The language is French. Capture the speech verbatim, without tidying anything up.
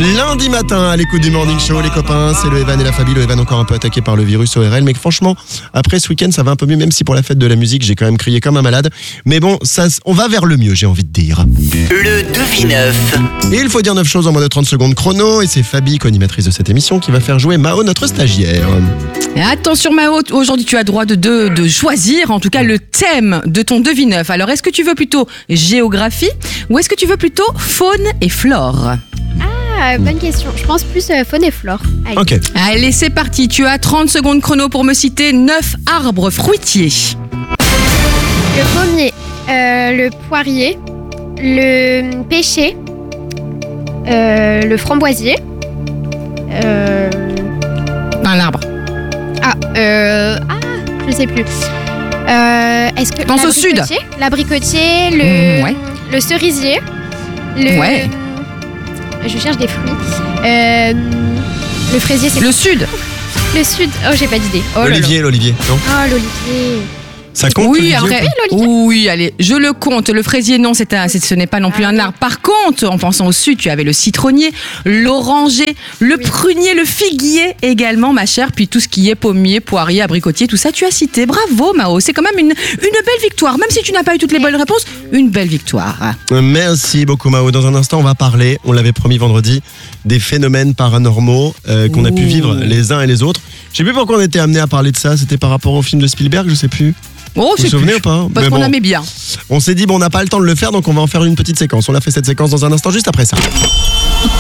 Lundi matin, à l'écoute du Morning Show, les copains, c'est le Evan et la Fabi. Le Evan encore un peu attaqué par le virus O R L, mais franchement, après ce week-end, ça va un peu mieux, même si pour la fête de la musique, j'ai quand même crié comme un malade. Mais bon, ça, on va vers le mieux, j'ai envie de dire. Le devineuf. Et il faut dire neuf choses en moins de trente secondes chrono, et c'est Fabi, co-animatrice de cette émission, qui va faire jouer Mao, notre stagiaire. Et attention Mao, aujourd'hui tu as droit de, de, de choisir en tout cas le thème de ton devineuf. Alors est-ce que tu veux plutôt géographie ou est-ce que tu veux plutôt faune et flore? Ah, bonne question. Je pense plus euh, faune et flore. Allez. Ok. Allez, c'est parti. Tu as trente secondes chrono pour me citer neuf arbres fruitiers. Le pommier, euh, le poirier, le pêcher, euh, le framboisier. Euh... Un arbre. Ah, euh... ah, je sais plus. Euh, est-ce que Pense au sud. L'abricotier, le, Mmh, ouais. le cerisier, le. Ouais. Je cherche des fruits. Euh, le fraisier, c'est Le sud. le sud. Oh, j'ai pas d'idée. Oh là là. L'olivier, l'olivier, non? Oh, l'olivier. Ça compte, Oui, l'olivier, après. ou pas Oui, allez, je le compte. Le fraisier, non, c'est un, c'est- ce n'est pas non plus un arbre. Par contre, en pensant au sud, tu avais le citronnier, l'oranger, le Oui. prunier, le figuier également, ma chère. Puis tout ce qui est pommier, poirier, abricotier, tout ça, tu as cité. Bravo, Mao. C'est quand même une, une belle victoire. Même si tu n'as pas eu toutes les bonnes réponses, une belle victoire. Merci beaucoup Mao. Dans un instant, on va parler, on l'avait promis vendredi, des phénomènes paranormaux euh, qu'on a pu Ouh. vivre les uns et les autres. Je sais plus pourquoi on était amené à parler de ça. C'était par rapport au film de Spielberg, je sais plus. Oh, Vous c'est vous souvenez plus. ou pas? Parce Mais qu'on bon, aimait bien. on s'est dit, bon, on n'a pas le temps de le faire, donc on va en faire une petite séquence. On a fait cette séquence dans un instant, juste après ça.